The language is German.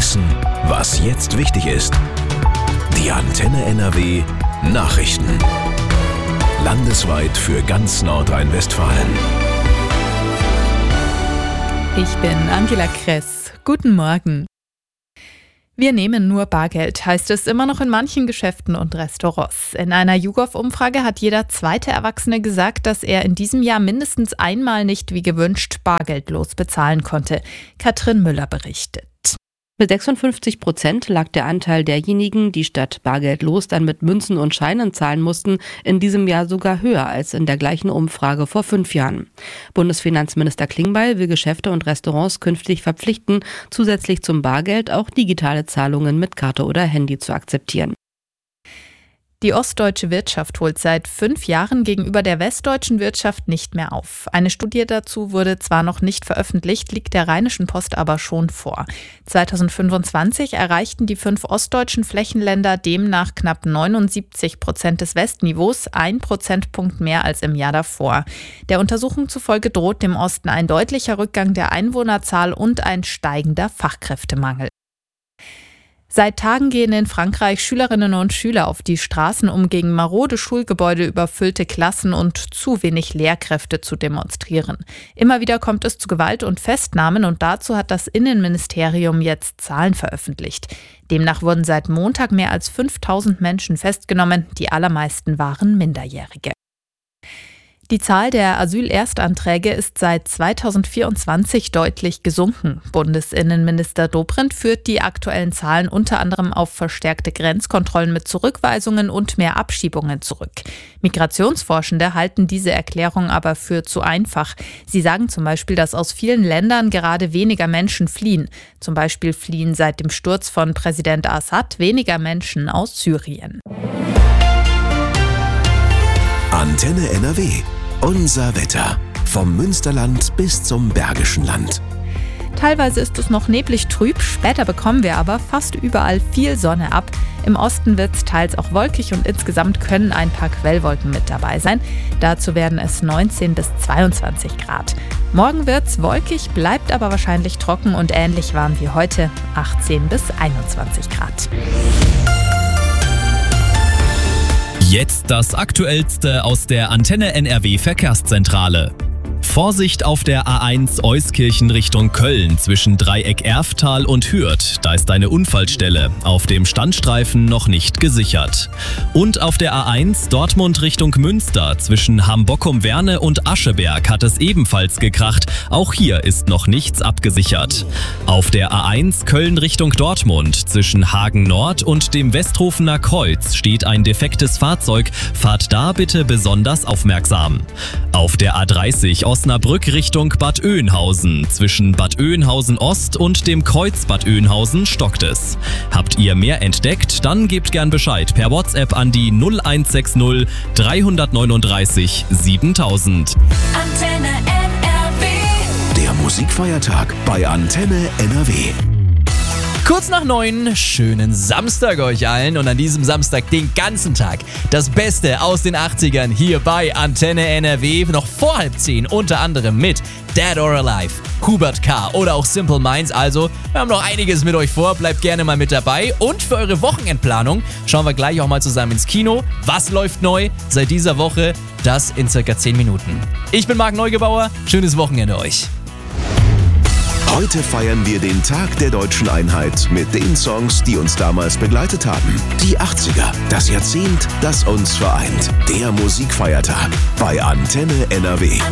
Wissen, was jetzt wichtig ist. Die Antenne NRW Nachrichten. Landesweit für ganz Nordrhein-Westfalen. Ich bin Angela Kress. Guten Morgen. Wir nehmen nur Bargeld, heißt es immer noch in manchen Geschäften und Restaurants. In einer YouGov-Umfrage hat jeder zweite Erwachsene gesagt, dass er in diesem Jahr mindestens einmal nicht wie gewünscht bargeldlos bezahlen konnte. Katrin Müller berichtet. Mit 56% lag der Anteil derjenigen, die statt bargeldlos dann mit Münzen und Scheinen zahlen mussten, in diesem Jahr sogar höher als in der gleichen Umfrage vor 5 Jahren. Bundesfinanzminister Klingbeil will Geschäfte und Restaurants künftig verpflichten, zusätzlich zum Bargeld auch digitale Zahlungen mit Karte oder Handy zu akzeptieren. Die ostdeutsche Wirtschaft holt seit 5 Jahren gegenüber der westdeutschen Wirtschaft nicht mehr auf. Eine Studie dazu wurde zwar noch nicht veröffentlicht, liegt der Rheinischen Post aber schon vor. 2025 erreichten die 5 ostdeutschen Flächenländer demnach knapp 79% des Westniveaus, 1 Prozentpunkt mehr als im Jahr davor. Der Untersuchung zufolge droht dem Osten ein deutlicher Rückgang der Einwohnerzahl und ein steigender Fachkräftemangel. Seit Tagen gehen in Frankreich Schülerinnen und Schüler auf die Straßen, um gegen marode Schulgebäude, überfüllte Klassen und zu wenig Lehrkräfte zu demonstrieren. Immer wieder kommt es zu Gewalt und Festnahmen und dazu hat das Innenministerium jetzt Zahlen veröffentlicht. Demnach wurden seit Montag mehr als 5000 Menschen festgenommen, die allermeisten waren Minderjährige. Die Zahl der Asylerstanträge ist seit 2024 deutlich gesunken. Bundesinnenminister Dobrindt führt die aktuellen Zahlen unter anderem auf verstärkte Grenzkontrollen mit Zurückweisungen und mehr Abschiebungen zurück. Migrationsforschende halten diese Erklärung aber für zu einfach. Sie sagen zum Beispiel, dass aus vielen Ländern gerade weniger Menschen fliehen. Zum Beispiel fliehen seit dem Sturz von Präsident Assad weniger Menschen aus Syrien. Antenne NRW. Unser Wetter. Vom Münsterland bis zum Bergischen Land. Teilweise ist es noch neblig trüb, später bekommen wir aber fast überall viel Sonne ab. Im Osten wird es teils auch wolkig und insgesamt können ein paar Quellwolken mit dabei sein. Dazu werden es 19 bis 22 Grad. Morgen wird es wolkig, bleibt aber wahrscheinlich trocken und ähnlich warm wie heute, 18 bis 21 Grad. Jetzt das Aktuellste aus der Antenne NRW Verkehrszentrale. Vorsicht auf der A1 Euskirchen Richtung Köln zwischen Dreieck Erftal und Hürth. Da ist eine Unfallstelle. Auf dem Standstreifen noch nicht gesichert. Und auf der A1 Dortmund Richtung Münster zwischen Hambockum-Werne und Ascheberg hat es ebenfalls gekracht. Auch hier ist noch nichts abgesichert. Auf der A1 Köln Richtung Dortmund zwischen Hagen Nord und dem Westhofener Kreuz steht ein defektes Fahrzeug. Fahrt da bitte besonders aufmerksam. Auf der A30 Osnabrück Richtung Bad Oeynhausen. Zwischen Bad Oeynhausen Ost und dem Kreuz Bad Oeynhausen stockt es. Habt ihr mehr entdeckt? Dann gebt gern Bescheid per WhatsApp an die 0160 339 7000. Antenne NRW. Der Musikfeiertag bei Antenne NRW. Kurz nach 9, schönen Samstag euch allen und an diesem Samstag den ganzen Tag das Beste aus den 80ern hier bei Antenne NRW, noch vor 9:30 unter anderem mit Dead or Alive, Hubert K. oder auch Simple Minds. Also, wir haben noch einiges mit euch vor, bleibt gerne mal mit dabei und für eure Wochenendplanung schauen wir gleich auch mal zusammen ins Kino. Was läuft neu seit dieser Woche? Das in circa 10 Minuten. Ich bin Marc Neugebauer, schönes Wochenende euch. Heute feiern wir den Tag der deutschen Einheit mit den Songs, die uns damals begleitet haben. Die 80er, das Jahrzehnt, das uns vereint. Der Musikfeiertag bei Antenne NRW.